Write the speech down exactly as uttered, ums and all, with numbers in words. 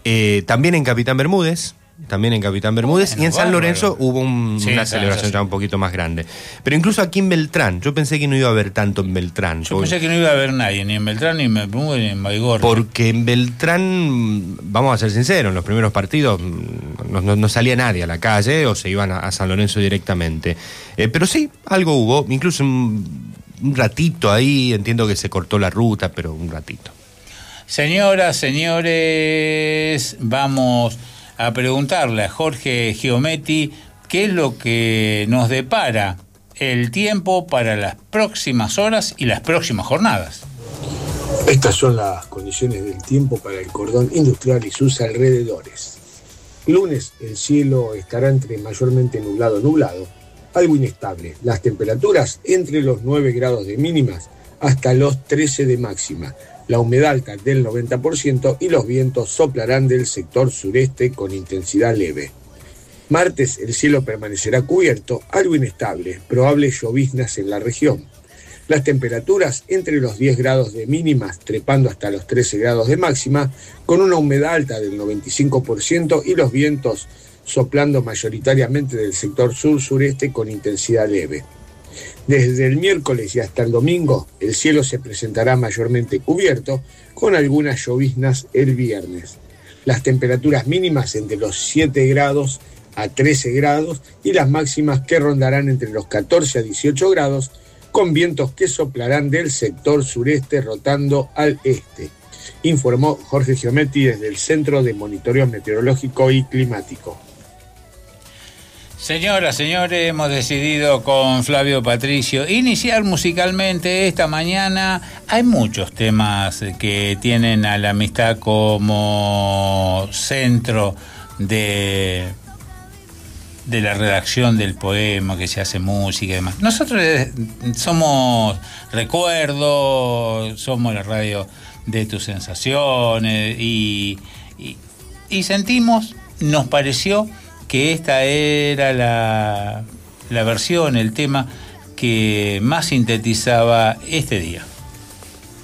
Eh, también en Capitán Bermúdez, también en Capitán Bermúdez, bueno, y en San bárbaro. Lorenzo hubo un, sí, una celebración ya un poquito más grande. Pero incluso aquí en Beltrán, yo pensé que no iba a haber tanto en Beltrán. Yo porque, pensé que no iba a haber nadie, ni en Beltrán, ni en Bermúdez, ni en Baigorria. Porque en Beltrán, vamos a ser sinceros, en los primeros partidos no, no, no salía nadie a la calle o se iban a, a San Lorenzo directamente. Eh, pero sí, algo hubo, incluso un, un ratito ahí, entiendo que se cortó la ruta, pero un ratito. Señoras, señores, vamos a preguntarle a Jorge Giometti qué es lo que nos depara el tiempo para las próximas horas y las próximas jornadas. Estas son las condiciones del tiempo para el cordón industrial y sus alrededores. Lunes, el cielo estará entre mayormente nublado nublado, algo inestable. Las temperaturas entre los nueve grados de mínimas hasta los trece de máxima. La humedad alta del noventa por ciento y los vientos soplarán del sector sureste con intensidad leve. Martes, el cielo permanecerá cubierto, algo inestable, probables lloviznas en la región. Las temperaturas entre los diez grados de mínimas, trepando hasta los trece grados de máxima, con una humedad alta del noventa y cinco por ciento y los vientos soplando mayoritariamente del sector sur-sureste con intensidad leve. Desde el miércoles y hasta el domingo, el cielo se presentará mayormente cubierto, con algunas lloviznas el viernes. Las temperaturas mínimas entre los siete grados a trece grados y las máximas que rondarán entre los catorce a dieciocho grados, con vientos que soplarán del sector sureste rotando al este, informó Jorge Giometti desde el Centro de Monitoreo Meteorológico y Climático. Señoras, señores, hemos decidido con Flavio Patricio iniciar musicalmente esta mañana. Hay muchos temas que tienen a la amistad como centro de, de la redacción del poema, que se hace música y demás. Nosotros somos recuerdos, somos la radio de tus sensaciones y, y, y sentimos, nos pareció que esta era la, la versión, el tema que más sintetizaba este día.